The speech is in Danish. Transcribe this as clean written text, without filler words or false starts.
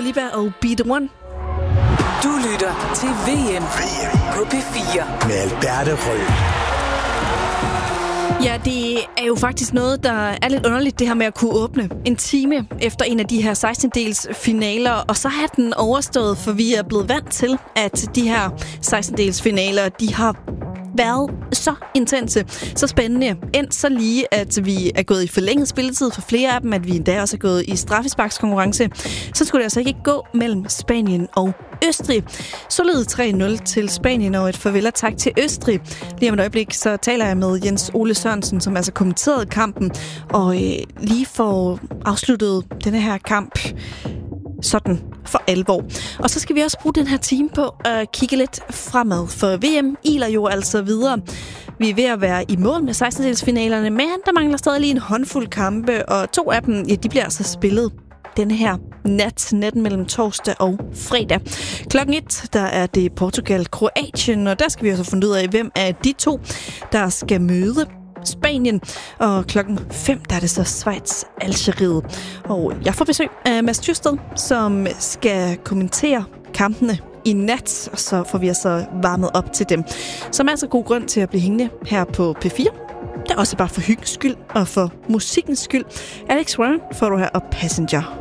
Lipa og Be The One. Du lytter til VM på P4 med Alberte Rød. Ja, det er jo faktisk noget, der er lidt underligt, det her med at kunne åbne en time efter en af de her 16-dels finaler, og så har den overstået, for vi er blevet vant til, at de her 16-dels finaler, de har været så intense, så spændende, endt så lige, at vi er gået i forlænget spilletid for flere af dem, at vi endda også er gået i straffesparkskonkurrence. Så skulle det altså ikke gå mellem Spanien og Østrig. Solid 3-0 til Spanien, og et farvel og tak til Østrig. Lige om et øjeblik, så taler jeg med Jens Ole Sørensen, som altså kommenterede kampen, og lige får afsluttet denne her kamp sådan for alvor. Og så skal vi også bruge den her time på at kigge lidt fremad, for VM iler jo altså videre. Vi er ved at være i mål med 16-delsfinalerne, men der mangler stadig lige en håndfuld kampe, og 2 af dem, ja, de bliver altså spillet denne her natten mellem torsdag og fredag. Klokken 1, der er det Portugal-Kroatien, og der skal vi også finde ud af, hvem af de 2, der skal møde Spanien. Og klokken 5, der er det så Schweiz-Algeriet. Og jeg får besøg af Mads Thyrsted, som skal kommentere kampene i nat, og så får vi altså varmet op til dem. Så er altså god grund til at blive hængende her på P4. Det er også bare for hyggens skyld og for musikkens skyld. Alex Warren får du her, og Passenger.